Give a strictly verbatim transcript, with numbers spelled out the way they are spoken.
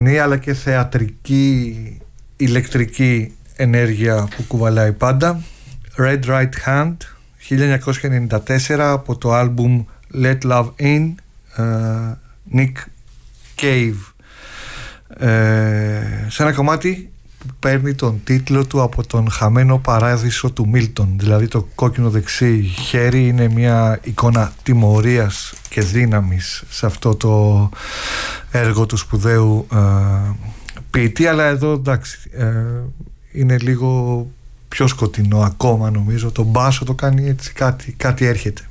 αλλά και θεατρική ηλεκτρική ενέργεια που κουβαλάει πάντα. Red Right Hand, χίλια εννιακόσια ενενήντα τέσσερα, από το άλμπουμ Let Love In, uh, Nick Cave, uh, σε ένα κομμάτι που παίρνει τον τίτλο του από τον χαμένο παράδεισο του Μίλτον. Δηλαδή το κόκκινο δεξί χέρι είναι μια εικόνα τιμωρίας και δύναμης σε αυτό το έργο του σπουδαίου uh, ποιητή, αλλά εδώ εντάξει uh, είναι λίγο πιο σκοτεινό ακόμα, νομίζω. Το μπάσο το κάνει έτσι, κάτι, κάτι έρχεται.